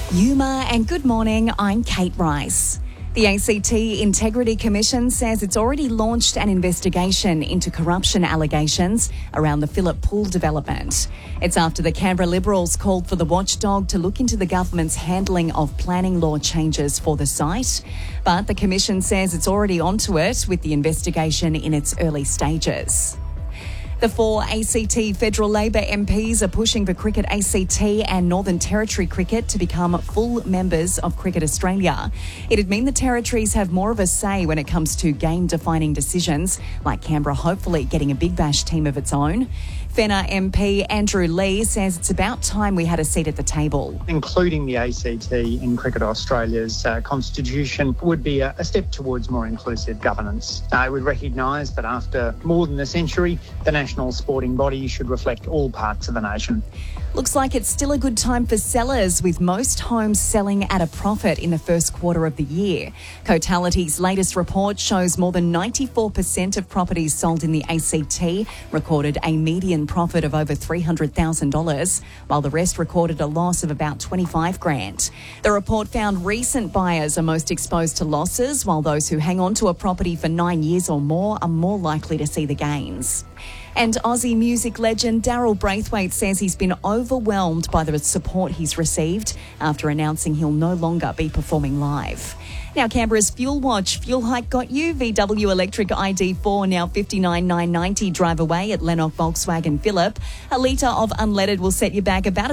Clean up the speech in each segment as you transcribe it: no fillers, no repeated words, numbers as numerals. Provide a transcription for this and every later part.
Yuma and good morning, I'm Kate Rice. The ACT Integrity Commission says it's already launched an investigation into corruption allegations around the Phillip Pool development. It's after the Canberra Liberals called for the watchdog to look into the government's handling of planning law changes for the site. But the Commission says it's already onto it with the investigation in its early stages. The 4 ACT Federal Labor MPs are pushing for Cricket ACT and Northern Territory Cricket to become full members of Cricket Australia. It'd mean the territories have more of a say when it comes to game-defining decisions, like Canberra hopefully getting a Big Bash team of its own. Fenner MP Andrew Lee says it's about time we had a seat at the table. Including the ACT in Cricket Australia's constitution would be a step towards more inclusive governance. I would recognise that after more than a century, the national sporting body should reflect all parts of the nation. Looks like it's still a good time for sellers, with most homes selling at a profit in the first quarter of the year. Cotality's latest report shows more than 94% of properties sold in the ACT recorded a median profit of over $300,000, while the rest recorded a loss of about $25,000. The report found recent buyers are most exposed to losses, while those who hang on to a property for 9 years or more are more likely to see the gains. And Aussie music legend Daryl Braithwaite says he's been overwhelmed by the support he's received after announcing he'll no longer be performing live. Now, Canberra's Fuel Watch. Fuel hike got you. VW electric ID4 now $59,990. Drive away at Lennox Volkswagen Phillip. A litre of unleaded will set you back about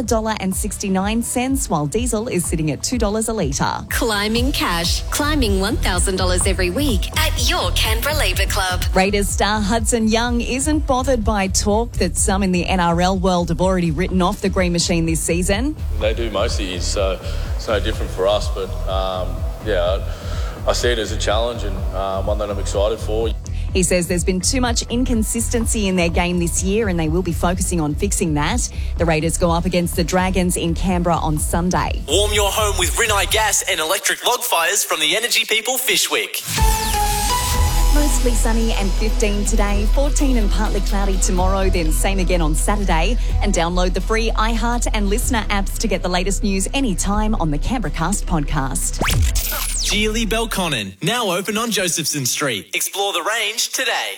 $1.69, while diesel is sitting at $2 a litre. Climbing cash. Climbing $1,000 every week at your Canberra Labour Club. Raiders star Hudson Young isn't bothered by talk that some in the NRL world have already written off the Green Machine this season. They do most of years, so it's no different for us, but I see it as a challenge and one that I'm excited for. He says there's been too much inconsistency in their game this year and they will be focusing on fixing that. The Raiders go up against the Dragons in Canberra on Sunday. Warm your home with Rinnai gas and electric log fires from the Energy People Fishwick. Mostly sunny and 15 today, 14 and partly cloudy tomorrow, then same again on Saturday. And download the free iHeart and Listener apps to get the latest news anytime on the Canberra Cast podcast. Geely Belconnen, now open on Josephson Street. Explore the range today.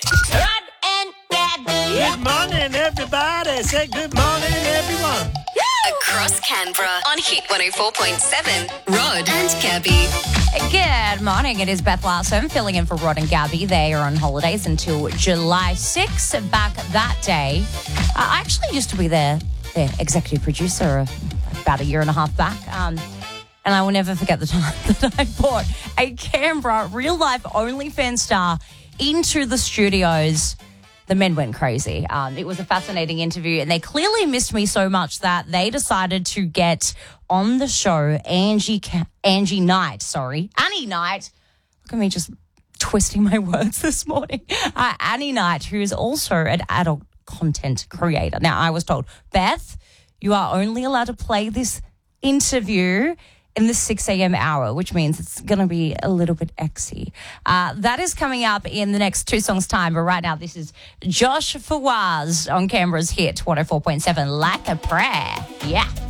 Good morning, everybody. Say good morning, everyone. Across Canberra on Hit 104.7. Rod and Gabby. Good morning. It is Beth Larson filling in for Rod and Gabby. They are on holidays until July 6th. Back that day. I actually used to be their executive producer about a year and a half back. And I will never forget the time that I brought a Canberra real-life OnlyFans star into the studios. The men went crazy. It was a fascinating interview, and they clearly missed me so much that they decided to get on the show Annie Knight. Look at me just twisting my words this morning. Annie Knight, who is also an adult content creator. Now, I was told, Beth, you are only allowed to play this interview in the 6 a.m. hour, which means it's going to be a little bit exy. That is coming up in the next 2 songs' time. But right now, this is Josh Fawaz on Canberra's Hit 104.7, Like a Prayer. Yeah.